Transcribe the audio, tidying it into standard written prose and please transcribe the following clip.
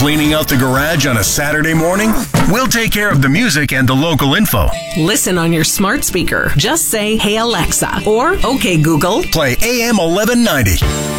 Cleaning out the garage on a Saturday morning? We'll take care of the music and the local info. Listen on your smart speaker. Just say, "Hey Alexa," or "Okay Google." Play AM 1190.